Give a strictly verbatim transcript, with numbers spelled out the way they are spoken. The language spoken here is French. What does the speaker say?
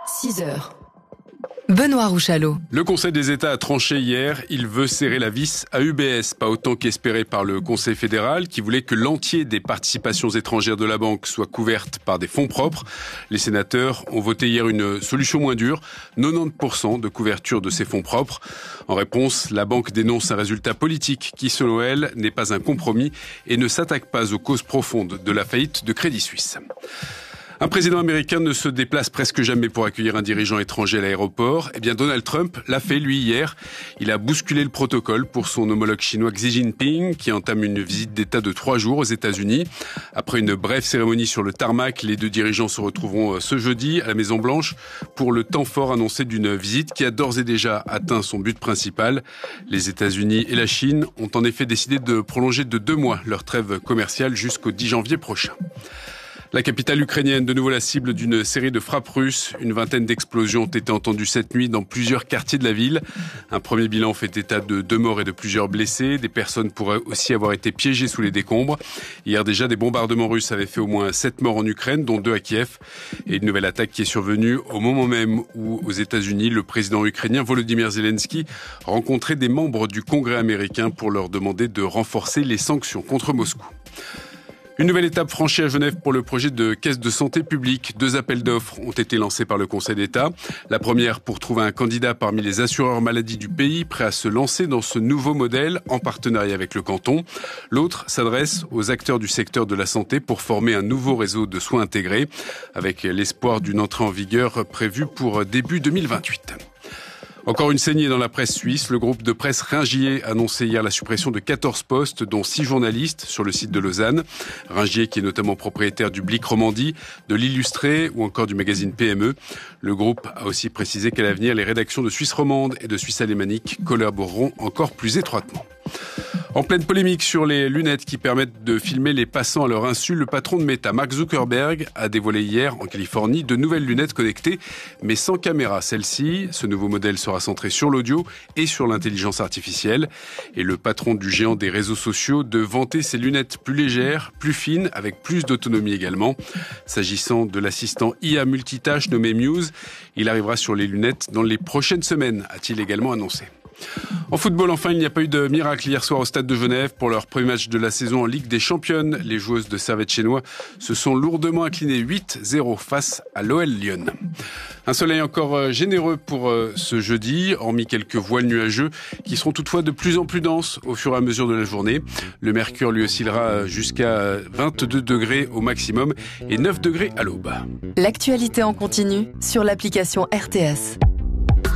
six heures. Benoît Rouchalot. Le Conseil des États a tranché hier. Il veut serrer la vis à U B S, pas autant qu'espéré par le Conseil fédéral, qui voulait que l'entier des participations étrangères de la banque soit couverte par des fonds propres. Les sénateurs ont voté hier une solution moins dure, quatre-vingt-dix pour cent de couverture de ces fonds propres. En réponse, la banque dénonce un résultat politique qui, selon elle, n'est pas un compromis et ne s'attaque pas aux causes profondes de la faillite de Crédit Suisse. Un président américain ne se déplace presque jamais pour accueillir un dirigeant étranger à l'aéroport. Eh bien, Donald Trump l'a fait, lui, hier. Il a bousculé le protocole pour son homologue chinois Xi Jinping, qui entame une visite d'État de trois jours aux États-Unis. Après une brève cérémonie sur le tarmac, les deux dirigeants se retrouveront ce jeudi à la Maison-Blanche pour le temps fort annoncé d'une visite qui a d'ores et déjà atteint son but principal. Les États-Unis et la Chine ont en effet décidé de prolonger de deux mois leur trêve commerciale jusqu'au dix janvier prochain. La capitale ukrainienne, de nouveau la cible d'une série de frappes russes. Une vingtaine d'explosions ont été entendues cette nuit dans plusieurs quartiers de la ville. Un premier bilan fait état de deux morts et de plusieurs blessés. Des personnes pourraient aussi avoir été piégées sous les décombres. Hier déjà, des bombardements russes avaient fait au moins sept morts en Ukraine, dont deux à Kiev. Et une nouvelle attaque qui est survenue au moment même où, aux États-Unis, le président ukrainien Volodymyr Zelensky rencontrait des membres du Congrès américain pour leur demander de renforcer les sanctions contre Moscou. Une nouvelle étape franchie à Genève pour le projet de caisse de santé publique. Deux appels d'offres ont été lancés par le Conseil d'État. La première pour trouver un candidat parmi les assureurs maladie du pays prêt à se lancer dans ce nouveau modèle en partenariat avec le canton. L'autre s'adresse aux acteurs du secteur de la santé pour former un nouveau réseau de soins intégrés avec l'espoir d'une entrée en vigueur prévue pour début deux mille vingt-huit. Encore une saignée dans la presse suisse. Le groupe de presse Ringier a annoncé hier la suppression de quatorze postes, dont six journalistes sur le site de Lausanne. Ringier, qui est notamment propriétaire du Blick Romandie, de l'Illustré ou encore du magazine P M E. Le groupe a aussi précisé qu'à l'avenir, les rédactions de Suisse romande et de Suisse alémanique collaboreront encore plus étroitement. En pleine polémique sur les lunettes qui permettent de filmer les passants à leur insu, le patron de Meta, Mark Zuckerberg, a dévoilé hier en Californie de nouvelles lunettes connectées, mais sans caméra. Celle-ci, ce nouveau modèle sera centré sur l'audio et sur l'intelligence artificielle. Et le patron du géant des réseaux sociaux de vanter ses lunettes plus légères, plus fines, avec plus d'autonomie également. S'agissant de l'assistant I A multitâche nommé Muse, il arrivera sur les lunettes dans les prochaines semaines, a-t-il également annoncé. En football, enfin, il n'y a pas eu de miracle hier soir au Stade de Genève. Pour leur premier match de la saison en Ligue des Championnes, les joueuses de Servette-Chenois se sont lourdement inclinées huit zéro face à l'O L Lyon. Un soleil encore généreux pour ce jeudi, hormis quelques voiles nuageux qui seront toutefois de plus en plus denses au fur et à mesure de la journée. Le mercure lui oscillera jusqu'à vingt-deux degrés au maximum et neuf degrés à l'aube. L'actualité en continu sur l'application R T S.